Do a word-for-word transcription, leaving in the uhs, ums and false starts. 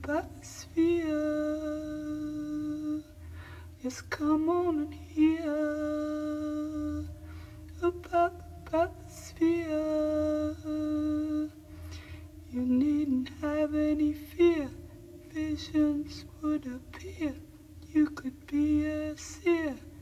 bathysphere. Just come on and hear about the bathysphere. You needn't have any fear, visions would appear. You could be a seer.